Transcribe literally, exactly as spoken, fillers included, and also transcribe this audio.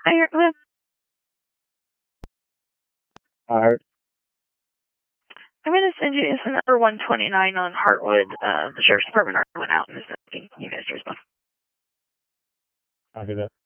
Hi, Heartland. Alright. I'm going to send you this number one twenty-nine on Heartwood. Uh, the Sheriff's Department already went out and is asking you guys to respond. Copy that.